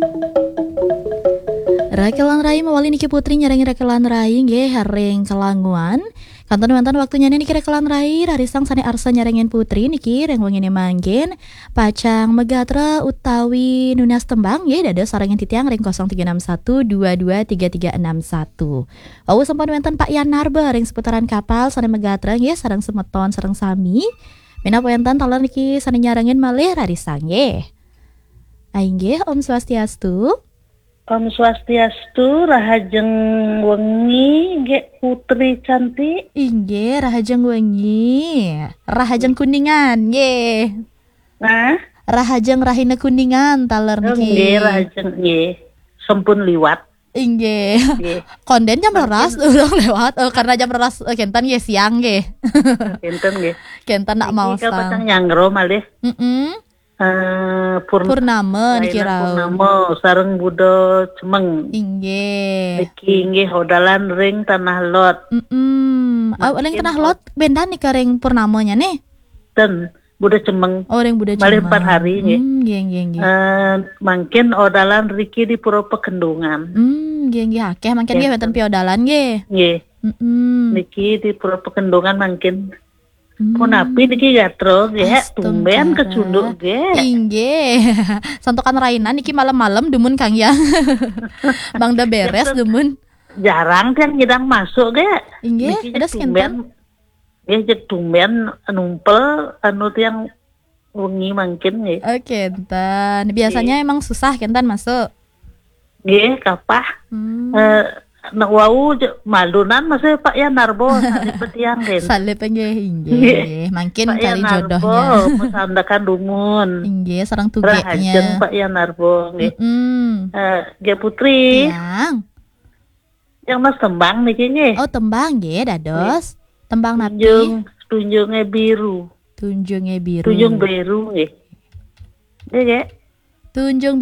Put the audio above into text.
Rakelan Rai mawali niki putri nyarangi Rakelan Rai nggih haring kelanguan. Kanton mantan waktunya niki Rakelan Rai rarisang sane arsa nyarengin putri niki reng wengine mangkin pacang megatra utawi nunas tembang nggih dados sarengin titiang ring 0361223361. Awu sampun wonten Pak Yanarba ring seputaran kapal sane megatra nggih sareng semeton sareng sami. Menapa wonten taler niki sane nyarengin malih rarisang nggih. Aing nggih Om Swastiastu. Om Swastiastu, rahajeng wengi, nggih putri cantik. Inggih rahajeng wengi. Rahajeng kuningan nggih. Nah, Rahajeng rahina kuningan taler niki. nggih rahajeng nggih. Sampun liwat. Inggih. Nggih. Konden jam leras urang lewat karena jam leras kentan nggih siang nggih. Enten nggih. Kentan nak mau Iki kapacang sang. nyangro malih. Purnama niki raos. Purnama sareng Budo Cemeng. Inggih. Iki nggih hodalan ring Tanah Lot. Ring Tanah Lot bendan nih ring purnamanya nih. Dan Budo Cemeng. Oh ring Buda Malih Cemeng. 4 hari nggih. Nggih. Mangkin odalan Riki di Puro Pekendungan. Nggih akeh mangken nggih wonten piodalan nggih. Nggih. Niki di Puro Pekendungan mangkin. Punapi niki gatro nggih tumben kecunduk nggih. Inggih. Santokan rainan niki malam-malam dumun Kang Yang. Bang da beres dumun. Jarang kan ngidang masuk nggih. Inggih, terus kinten. Nggih cek tumben numpel anu tiang wengi mangkin nggih. Oke, kentan. Biasanya emang susah kentan masuk. Nggih, kapah. Nak wau malunan masih Pak Yanarbo salib tiang nggih. Salib nggih inggih. Mangkin kali jodohnya. Mesandakan dumun. Inggih, sareng tugenya. Rahajeng Pak Yanarbo nggih. Nggih Putri. Yang Mas tembang niki nggih. Oh, tembang nggih dados. Tembang napi. Tunjungnya biru. Tunjungnya biru. Tunjung biru nggih. Nggih. Tunjung